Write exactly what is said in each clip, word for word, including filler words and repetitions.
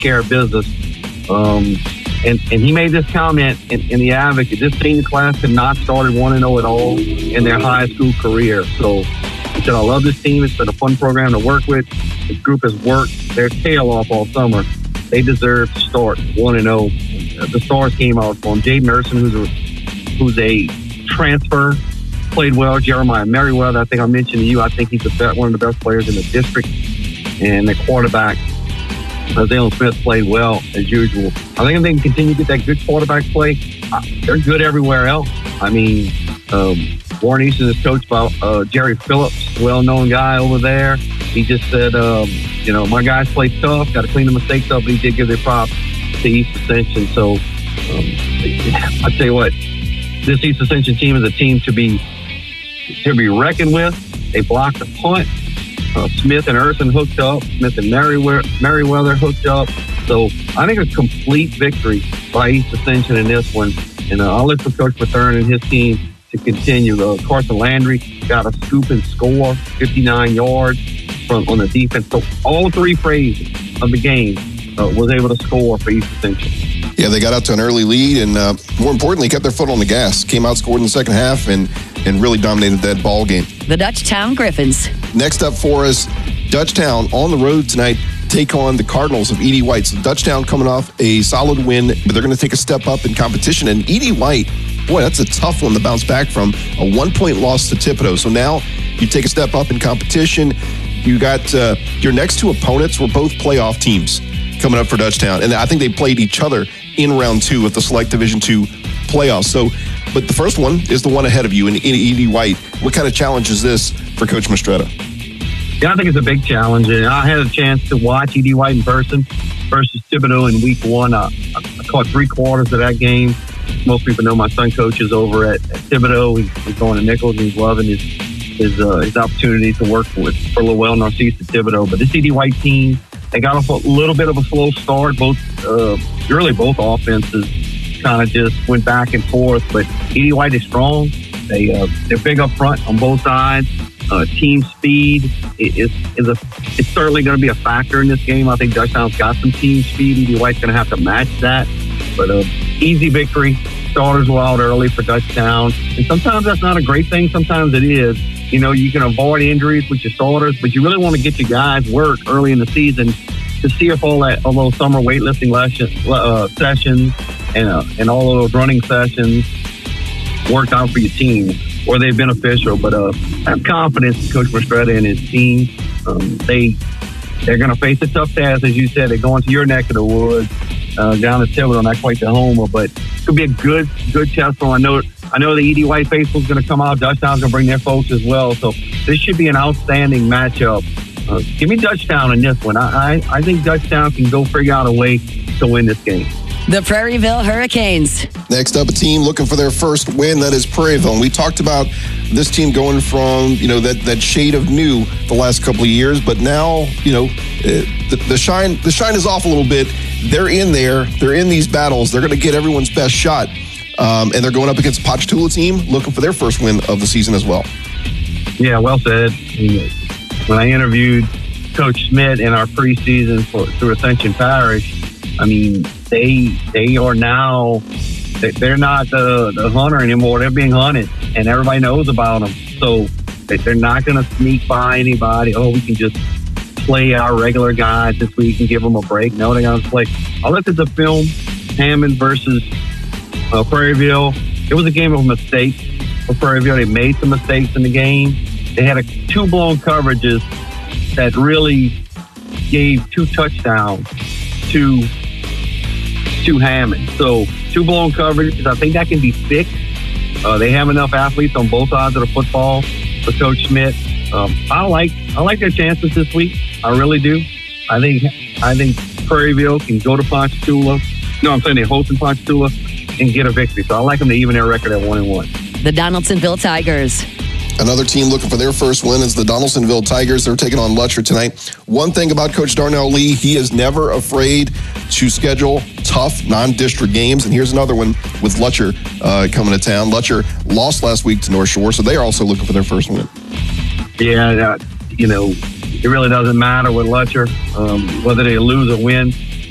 care of business. Um, and, and he made this comment in, in the Advocate. This senior class had not started one and oh at all in their high school career. So he said, I love this team. It's been a fun program to work with. This group has worked their tail off all summer. They deserve to start one and oh. The stars came out for him. Jaden Urson, who's a, who's a transfer, played well. Jeremiah Merriweather, I think I mentioned to you, I think he's the best, one of the best players in the district. And the quarterback, Zaylen Smith, played well as usual. I think if they can continue to get that good quarterback play, uh, they're good everywhere else. I mean, um, Warren Easton is coached by uh, Jerry Phillips, well-known guy over there. He just said, um, you know, my guys play tough, got to clean the mistakes up, but he did give their props to East Ascension. So um, I tell you what, this East Ascension team is a team to be to be reckoned with. They blocked the punt. Uh, Smith and Urson hooked up. Smith and Merriweather, Merriweather hooked up. So I think a complete victory by East Ascension in this one. And uh, I'll look for Coach Bethune and his team to continue. Uh, Carson Landry got a scoop and score, fifty-nine yards from on the defense. So all three phases of the game uh, was able to score for East Ascension. Yeah, they got out to an early lead, and uh, more importantly, kept their foot on the gas. Came out, scored in the second half, and and really dominated that ball game. The Dutchtown Griffins. Next up for us, Dutchtown on the road tonight take on the Cardinals of Edie White. So Dutchtown coming off a solid win, but they're going to take a step up in competition. And Edie White, boy, that's a tough one to bounce back from. A one-point loss to Thibodaux. So now you take a step up in competition. You got uh, your next two opponents were both playoff teams coming up for Dutchtown. And I think they played each other in round two of the Select Division two playoffs. So, but the first one is the one ahead of you in Edie White. What kind of challenge is this for Coach Mistretta? Yeah, I think it's a big challenge. And I had a chance to watch Edie White in person versus Thibodaux in week one. I, I caught three quarters of that game. Most people know my son coaches over at, at Thibodaux. He's, he's going to Nichols, and he's loving his his, uh, his opportunity to work with for Lowell Northeast at Thibodaux. But this Edie White team, they got off a little bit of a slow start. Both, uh, really both offenses kind of just went back and forth. But Edie White is strong. They uh, they're big up front on both sides. Uh, team speed is is a it's certainly going to be a factor in this game. I think Dutchtown's got some team speed. Edie White's going to have to match that. But uh, easy victory. Starters were out early for Dutchtown, and sometimes that's not a great thing. Sometimes it is. You know, you can avoid injuries with your starters, but you really want to get your guys work early in the season to see if all that, all those summer weightlifting lesson, uh, sessions and uh, and all of those running sessions worked out for your team, or they're beneficial. But uh, I have confidence in Coach Mistretta and his team. Um, they they're going to face a tough task, as you said. They're going to your neck of the woods, uh, down to Thibodaux, not quite the homer, but it could be a good good test for them. I know. I know the Edie White faithful is going to come out. Dutchtown's going to bring their folks as well. So this should be an outstanding matchup. Uh, give me Dutchtown in this one. I, I I think Dutchtown can go figure out a way to win this game. The Prairieville Hurricanes. Next up, a team looking for their first win. That is Prairieville. And we talked about this team going from, you know, that, that shade of new the last couple of years. But now, you know, the, the shine the shine is off a little bit. They're in there. They're in these battles. They're going to get everyone's best shot. Um, and they're going up against a Ponchatoula team looking for their first win of the season as well. Yeah, well said. When I interviewed Coach Smith in our preseason for through Ascension Parish, I mean, they they are now, they're not the, the hunter anymore. They're being hunted, and everybody knows about them. So they're not going to sneak by anybody. Oh, we can just play our regular guys this week and give them a break. No, they're going to play. I looked at the film, Hammond versus Uh, Prairieville. It was a game of mistakes for Prairieville. They made some mistakes in the game. They had a, two blown coverages that really gave two touchdowns to, to Hammond. So two blown coverages. I think that can be fixed. Uh, they have enough athletes on both sides of the football for Coach Smith. Um, I like I like their chances this week. I really do. I think I think Prairieville can go to Ponchatoula. No, I'm saying they're hosting Ponchatoula and get a victory. So I like them to even their record at one and one. The Donaldsonville Tigers. Another team looking for their first win is the Donaldsonville Tigers. They're taking on Lutcher tonight. One thing about Coach Darnell Lee, he is never afraid to schedule tough non-district games. And here's another one with Lutcher uh, coming to town. Lutcher lost last week to North Shore, so they are also looking for their first win. Yeah, uh, you know, it really doesn't matter with Lutcher, um, whether they lose or win.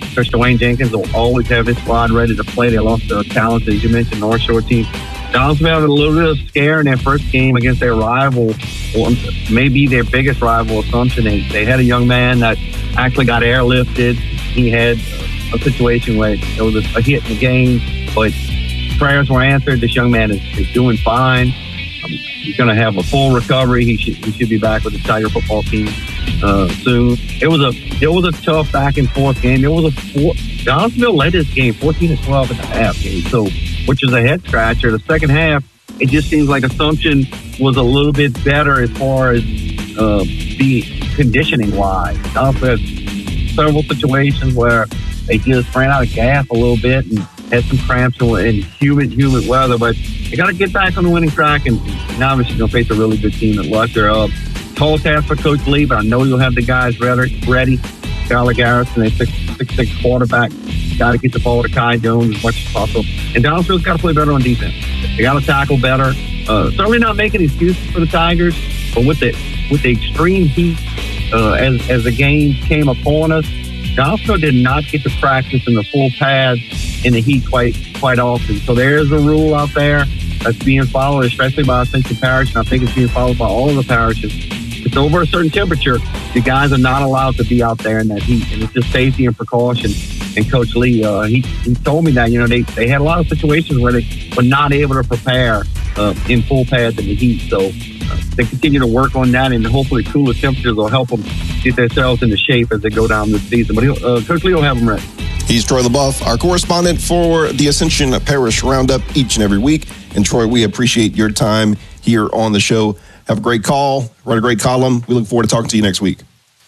Coach Dwayne Jenkins will always have his squad ready to play. They lost a talented, as you mentioned, North Shore team. Donaldsonville had a little bit of scare in their first game against their rival, or maybe their biggest rival, Assumption. They, they had a young man that actually got airlifted. He had a situation where there was a, a hit in the game, but prayers were answered. This young man is, is doing fine. Um, he's going to have a full recovery. He should he should be back with the Tiger football team uh, soon. It was a it was a tough back and forth game. It was a four, Donaldsonville led this game fourteen to twelve at the half game, so which is a head scratcher. The second half, it just seems like Assumption was a little bit better as far as uh, the conditioning wise. Donaldsonville had several situations where they just ran out of gas a little bit and had some cramps in humid, humid weather, but they got to get back on the winning track, and now obviously going to face a really good team at Luster. Uh, tall task for Coach Lee, but I know you'll have the guys ready. ready. Skylar Garrison, a six six six quarterback, got to get the ball to Kai Jones as much as possible. And Donaldsonville's got to play better on defense. They got to tackle better. Uh, certainly not making excuses for the Tigers, but with the with the extreme heat uh, as as the game came upon us, Donaldsonville did not get to practice in the full pads in the heat quite quite often. So there is a rule out there that's being followed, especially by Ascension Parish, and I think it's being followed by all of the parishes. It's over a certain temperature, the guys are not allowed to be out there in that heat, and it's just safety and precaution. And Coach Lee, uh, he, he told me that, you know, they, they had a lot of situations where they were not able to prepare uh, in full pads in the heat. So uh, they continue to work on that, and hopefully cooler temperatures will help them get themselves into shape as they go down this season. But he'll, uh, Coach Lee will have them ready. He's Troy LaBeouf, our correspondent for the Ascension Parish Roundup each and every week. And Troy, we appreciate your time here on the show. Have a great call, write a great column. We look forward to talking to you next week.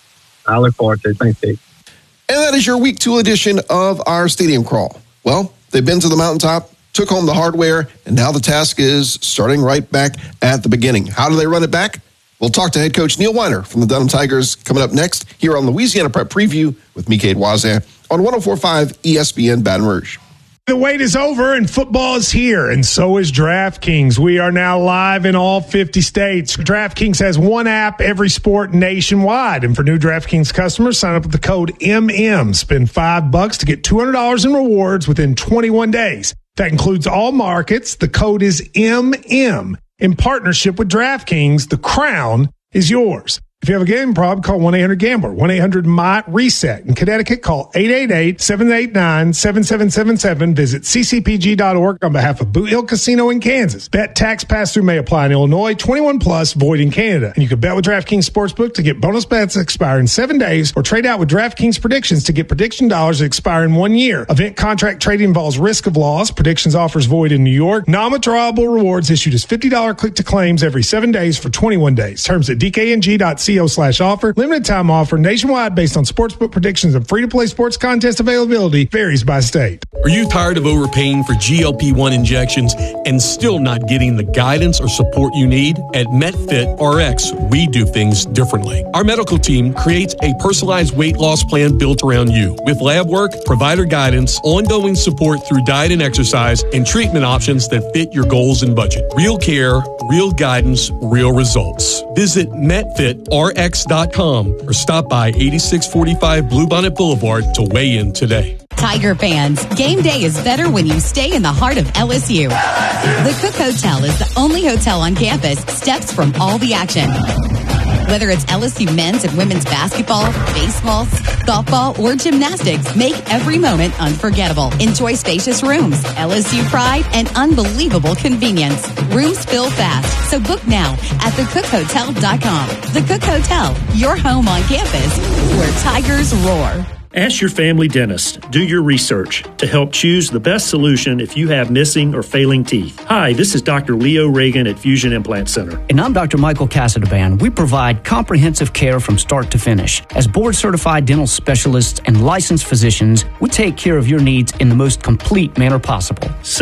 I look forward to it. Thanks, Dave. And that is your week two edition of our Stadium Crawl. Well, they've been to the mountaintop, took home the hardware, and now the task is starting right back at the beginning. How do they run it back? We'll talk to head coach Neil Weiner from the Dunham Tigers coming up next here on Louisiana Prep Preview with me, Cade Wazan, on one oh four point five E S P N Baton Rouge. The wait is over and football is here, and so is DraftKings. We are now live in all fifty states. DraftKings has one app, every sport nationwide. And for new DraftKings customers, sign up with the code M M. Spend five bucks to get two hundred dollars in rewards within twenty-one days. That includes all markets. The code is M M. In partnership with DraftKings, the crown is yours. If you have a gambling problem, call one eight hundred gambler, one eight hundred M Y reset. In Connecticut, call eight eight eight, seven eight nine, seven seven seven seven. Visit c c p g dot org on behalf of Boot Hill Casino in Kansas. Bet tax pass-through may apply in Illinois, twenty-one plus, void in Canada. And you can bet with DraftKings Sportsbook to get bonus bets that expire in seven days, or trade out with DraftKings Predictions to get prediction dollars that expire in one year. Event contract trading involves risk of loss. Predictions offers void in New York. Non-withdrawable rewards issued as fifty dollars click-to-claims every seven days for twenty-one days. Terms at d k n g dot co slash offer. Limited time offer nationwide based on sportsbook predictions and free-to-play sports contest availability varies by state. Are you tired of overpaying for G L P one injections and still not getting the guidance or support you need? At MetFit R X, we do things differently. Our medical team creates a personalized weight loss plan built around you with lab work, provider guidance, ongoing support through diet and exercise, and treatment options that fit your goals and budget. Real care, real guidance, real results. Visit met fit r x dot com or stop by eighty-six forty-five Bluebonnet Boulevard to weigh in today. Tiger fans, game day is better when you stay in the heart of L S U. The Cook Hotel is the only hotel on campus steps from all the action. Whether it's L S U men's and women's basketball, baseball, softball, or gymnastics, make every moment unforgettable. Enjoy spacious rooms, L S U pride, and unbelievable convenience. Rooms fill fast, so book now at the cook hotel dot com. The Cook Hotel, your home on campus, where Tigers roar. Ask your family dentist. Do your research to help choose the best solution if you have missing or failing teeth. Hi, this is Doctor Leo Reagan at Fusion Implant Center. And I'm Doctor Michael Casadaband. We provide comprehensive care from start to finish. As board-certified dental specialists and licensed physicians, we take care of your needs in the most complete manner possible. Safe,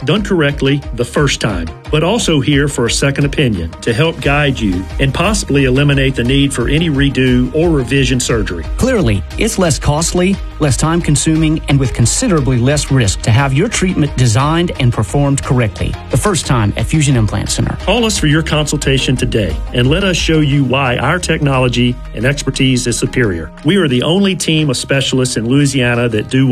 done correctly the first time, but also here for a second opinion to help guide you and possibly eliminate the need for any redo or revision surgery. Clearly, it's less costly, less time consuming, and with considerably less risk to have your treatment designed and performed correctly. The first time at Fusion Implant Center. Call us for your consultation today and let us show you why our technology and expertise is superior. We are the only team of specialists in Louisiana that do